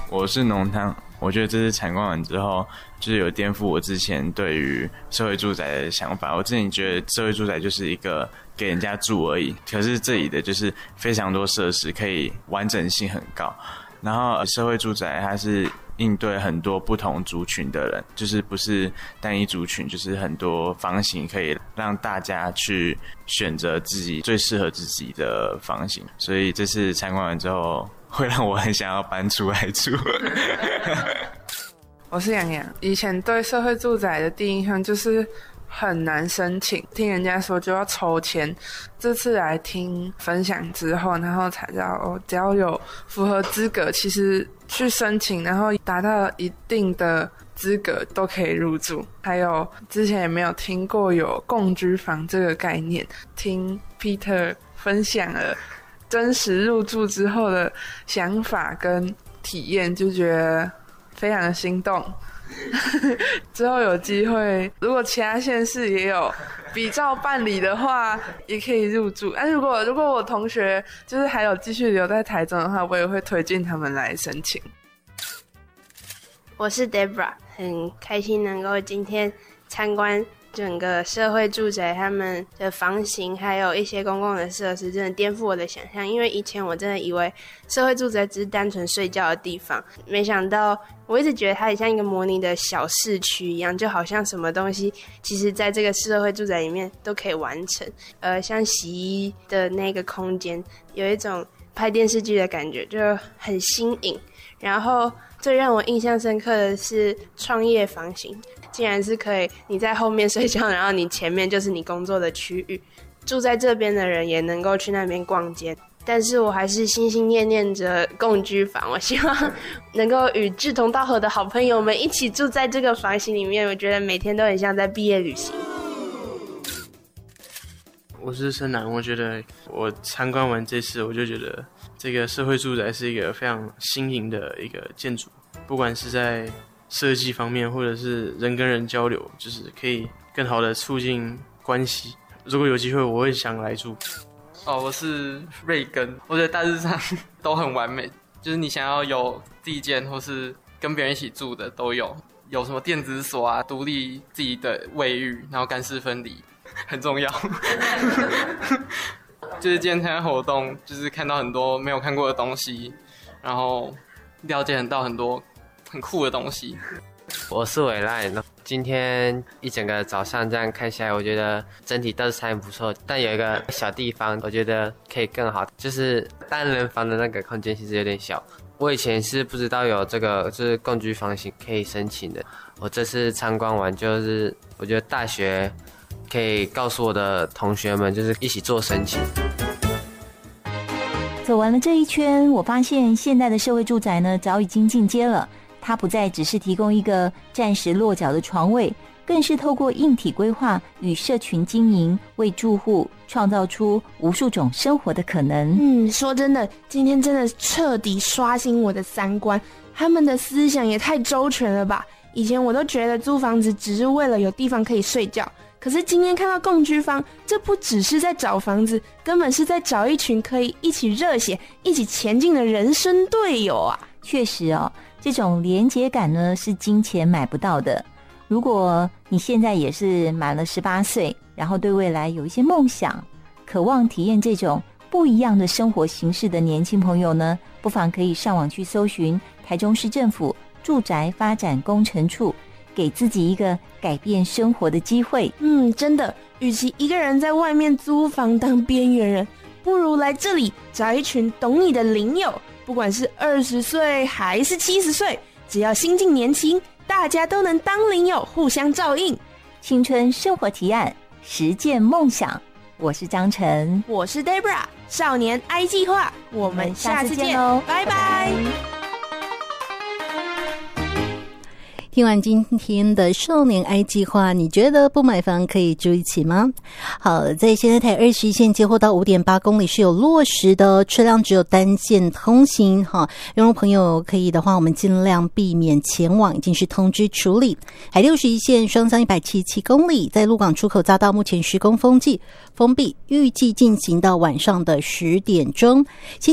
我是浓汤。我觉得这次参观完之后，就是有颠覆我之前对于社会住宅的想法。我之前觉得社会住宅就是一个给人家住而已，可是这里的就是非常多设施，可以完整性很高。然后社会住宅它是应对很多不同族群的人，就是不是单一族群，就是很多房型可以让大家去选择自己最适合自己的房型。所以这次参观完之后，会让我很想要搬出来住。 我是洋洋，以前对社会住宅的第一印象就是很难申请，听人家说就要抽签。这次来听分享之后，然后才知道只要有符合资格，其实去申请，然后达到一定的资格都可以入住。还有之前也没有听过有共居房这个概念，听 Peter 分享了真实入住之后的想法跟体验，就觉得非常的心动。之后有机会，如果其他县市也有比照办理的话，也可以入住。如果我同学就是还有继续留在台中的话，我也会推荐他们来申请。 我是 Debra， 很开心能够今天参观整个社会住宅他们的房型，还有一些公共的设施，真的颠覆我的想象。因为以前我真的以为社会住宅只是单纯睡觉的地方，没想到我一直觉得它也像一个模拟的小市区一样，就好像什么东西其实在这个社会住宅里面都可以完成。像洗衣的那个空间，有一种拍电视剧的感觉，就很新颖。然后最让我印象深刻的是创业房型，竟然是可以你在后面睡觉，然后你前面就是你工作的区域，住在这边的人也能够去那边逛街。但是我还是心心念念着共居房，我希望能够与志同道合的好朋友们一起住在这个房型里面，我觉得每天都很像在毕业旅行。 我是深南，我觉得我参观完这次，我就觉得这个社会住宅是一个非常新颖的一个建筑，不管是在设计方面，或者是人跟人交流，就是可以更好的促进关系。如果有机会，我会想来住。 我是瑞根，我觉得大致上都很完美，就是你想要有地间或是跟别人一起住的都有什么电子锁啊，独立自己的卫浴，然后干湿分离很重要。就是今天参加活动，就是看到很多没有看过的东西，然后了解到很多很酷的东西。 我是伟赖，今天一整个早上这样看下来，我觉得整体都是还不错，但有一个小地方我觉得可以更好，就是单人房的那个空间其实有点小。我以前是不知道有这个就是共居房型可以申请的，我这次参观完，就是我觉得大学可以告诉我的同学们，就是一起做申请。 走完了这一圈，我发现现代的社会住宅呢，早已经进阶了。它不再只是提供一个暂时落脚的床位，更是透过硬体规划与社群经营，为住户创造出无数种生活的可能。 说真的，今天真的彻底刷新我的三观，他们的思想也太周全了吧。以前我都觉得租房子只是为了有地方可以睡觉，可是今天看到共居房，这不只是在找房子，根本是在找一群可以一起热血一起前进的人生队友啊。 确实哦，这种连结感呢是金钱买不到的。如果你现在也是满了18岁，然后对未来有一些梦想，渴望体验这种不一样的生活形式的年轻朋友呢，不妨可以上网去搜寻台中市政府住宅发展工程处，给自己一个改变生活的机会。 真的，与其一个人在外面租房当边缘人，不如来这里找一群懂你的邻友，不管是20岁还是70岁，只要心境年轻，大家都能当邻友，互相照应。 青春生活提案，实践梦想。我是张晨， 我是 Debra， 少年 I 计划，我们下次见喽， 拜拜。 听完今天的少年 I 计划，你觉得不买房可以住一起吗？好，在现在台21线接获到 5.8 公里是有落实的，车辆只有单线通行哈。用户朋友可以的话，我们尽量避免前往，已经是通知处理。海61线双向177公里，在鹿港出口匝道目前施工封闭，预计进行到晚上的10点钟。